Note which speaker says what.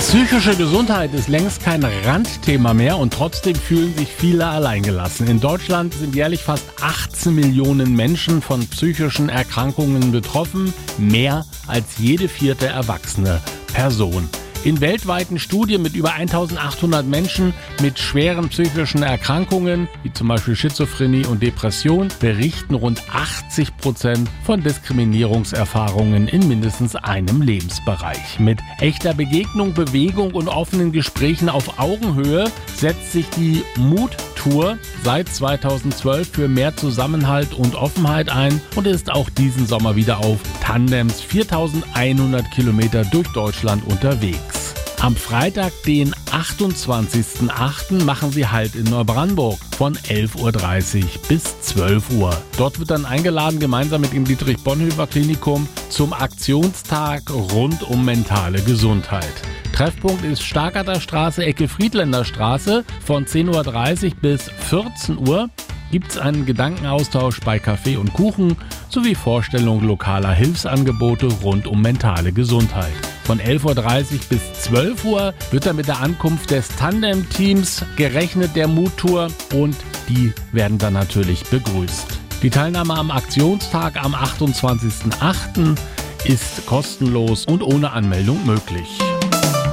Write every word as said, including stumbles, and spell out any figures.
Speaker 1: Psychische Gesundheit ist längst kein Randthema mehr und trotzdem fühlen sich viele alleingelassen. In Deutschland sind jährlich fast achtzehn Millionen Menschen von psychischen Erkrankungen betroffen, mehr als jede vierte erwachsene Person. In weltweiten Studien mit über eintausendachthundert Menschen mit schweren psychischen Erkrankungen, wie zum Beispiel Schizophrenie und Depression, berichten rund achtzig Prozent von Diskriminierungserfahrungen in mindestens einem Lebensbereich. Mit echter Begegnung, Bewegung und offenen Gesprächen auf Augenhöhe setzt sich die Mut-Tour seit zweitausendzwölf für mehr Zusammenhalt und Offenheit ein und ist auch diesen Sommer wieder auf Tandems viertausendeinhundert Kilometer durch Deutschland unterwegs. Am Freitag, den achtundzwanzigsten achten machen sie Halt in Neubrandenburg von elf Uhr dreißig bis zwölf Uhr. Dort wird dann eingeladen, gemeinsam mit dem Dietrich-Bonhoeffer-Klinikum zum Aktionstag rund um mentale Gesundheit. Treffpunkt ist Stargarder Straße, Ecke Friedländer Straße. Von zehn Uhr dreißig bis vierzehn Uhr gibt es einen Gedankenaustausch bei Kaffee und Kuchen sowie Vorstellung lokaler Hilfsangebote rund um mentale Gesundheit. Von elf Uhr dreißig bis zwölf Uhr wird dann mit der Ankunft des Tandem-Teams gerechnet der Mut-Tour und die werden dann natürlich begrüßt. Die Teilnahme am Aktionstag am achtundzwanzigsten achten ist kostenlos und ohne Anmeldung möglich.